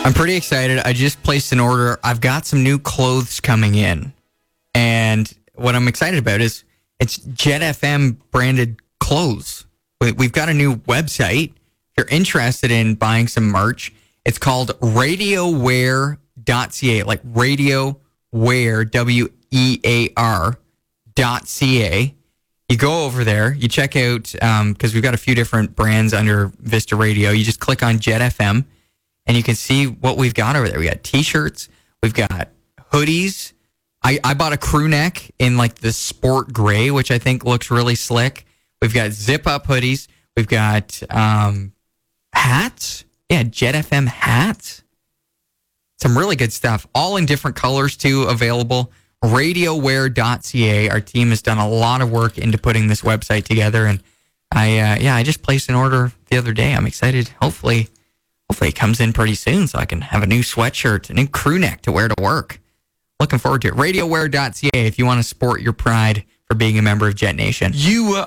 I'm pretty excited. I just placed an order. I've got some new clothes coming in. And what I'm excited about is it's Jet FM branded clothes. We've got a new website. If you're interested in buying some merch, it's called RadioWear.ca, like Radio Wear, WEAR.ca. You go over there, you check out, because we've got a few different brands under Vista Radio. You just click on Jet FM, and you can see what we've got over there. We got T-shirts, we've got hoodies. I bought a crew neck in like the sport gray, which I think looks really slick. We've got zip-up hoodies. We've got hats. Yeah, Jet FM hats. Some really good stuff. All in different colors, too, available. RadioWear.ca. Our team has done a lot of work into putting this website together. And I just placed an order the other day. I'm excited. Hopefully it comes in pretty soon so I can have a new sweatshirt, a new crew neck to wear to work. Looking forward to it. RadioWear.ca if you want to sport your pride for being a member of Jet Nation. You